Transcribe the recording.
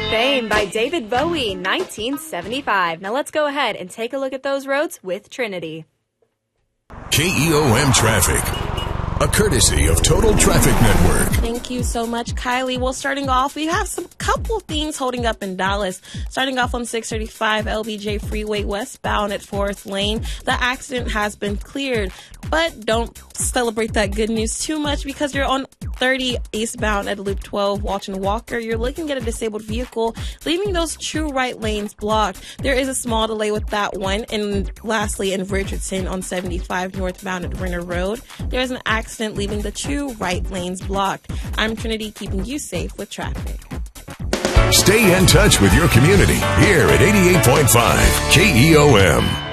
Fame by David Bowie, 1975. Now let's go ahead and take a look at those roads with Trinity. KEOM Traffic, a courtesy of Total Traffic Network. Thank you so much, Kylie. Well, starting off, we have some couple things holding up in Dallas. Starting off on 635 LBJ Freeway westbound at Forest Lane. The accident has been cleared, but don't celebrate that good news too much because you're on 30 eastbound at Loop 12 Walton Walker. You're looking at a disabled vehicle, leaving those true right lanes blocked. There is a small delay with that one. And lastly, in Richardson on 75 northbound at Renner Road, there's an accident leaving the two right lanes blocked. I'm Trinity, keeping you safe with traffic. Stay in touch with your community here at 88.5 KEOM.